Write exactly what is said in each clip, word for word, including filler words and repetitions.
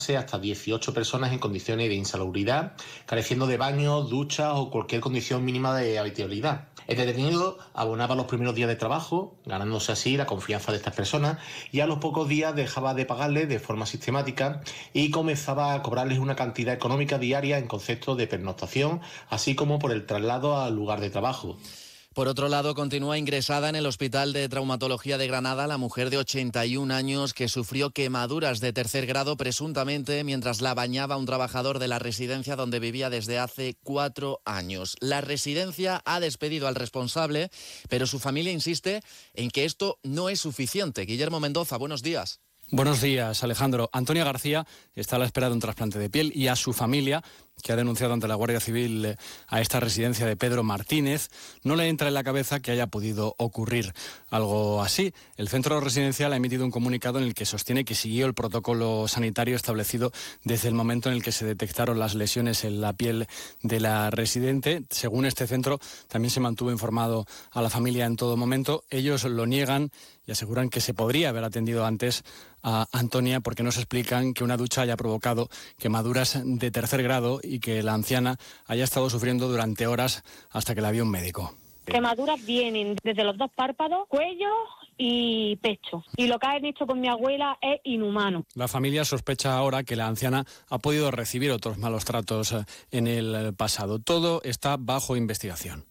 hasta dieciocho personas en condiciones de insalubridad, careciendo de baños, duchas o cualquier condición mínima de habitabilidad. El detenido abonaba los primeros días de trabajo, ganándose así la confianza de estas personas, y a los pocos días dejaba de pagarles de forma sistemática y comenzaba a cobrarles una cantidad económica diaria en concepto de pernoctación, así como por el traslado al lugar de trabajo. Por otro lado, continúa ingresada en el Hospital de Traumatología de Granada la mujer de ochenta y un años que sufrió quemaduras de tercer grado presuntamente mientras la bañaba un trabajador de la residencia donde vivía desde hace cuatro años. La residencia ha despedido al responsable, pero su familia insiste en que esto no es suficiente. Guillermo Mendoza, buenos días. Buenos días, Alejandro. Antonia García está a la espera de un trasplante de piel y a su familia, que ha denunciado ante la Guardia Civil a esta residencia de Pedro Martínez, no le entra en la cabeza que haya podido ocurrir algo así. El centro residencial ha emitido un comunicado en el que sostiene que siguió el protocolo sanitario establecido desde el momento en el que se detectaron las lesiones en la piel de la residente. Según este centro, también se mantuvo informado a la familia en todo momento. Ellos lo niegan y aseguran que se podría haber atendido antes a Antonia porque nos explican que una ducha haya provocado quemaduras de tercer grado y que la anciana haya estado sufriendo durante horas hasta que la vio un médico. Quemaduras vienen desde los dos párpados, cuello y pecho. Y lo que han hecho con mi abuela es inhumano. La familia sospecha ahora que la anciana ha podido recibir otros malos tratos en el pasado. Todo está bajo investigación.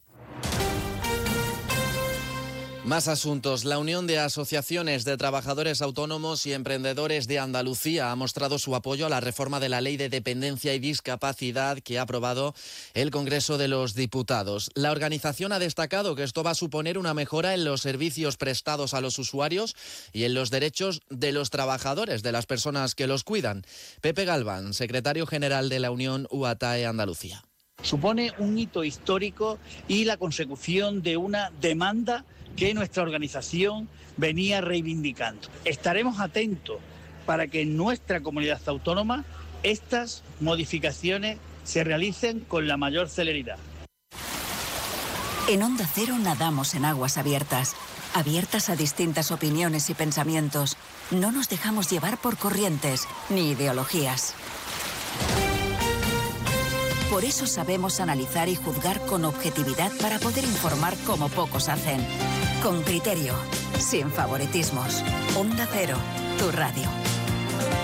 Más asuntos. La Unión de Asociaciones de Trabajadores Autónomos y Emprendedores de Andalucía ha mostrado su apoyo a la reforma de la Ley de Dependencia y Discapacidad que ha aprobado el Congreso de los Diputados. La organización ha destacado que esto va a suponer una mejora en los servicios prestados a los usuarios y en los derechos de los trabajadores, de las personas que los cuidan. Pepe Galván, secretario general de la Unión U A T A E Andalucía. Supone un hito histórico y la consecución de una demanda que nuestra organización venía reivindicando. Estaremos atentos para que en nuestra comunidad autónoma estas modificaciones se realicen con la mayor celeridad. En Onda Cero nadamos en aguas abiertas, abiertas a distintas opiniones y pensamientos. No nos dejamos llevar por corrientes ni ideologías. Por eso sabemos analizar y juzgar con objetividad para poder informar como pocos hacen. Con criterio, sin favoritismos. Onda Cero, tu radio.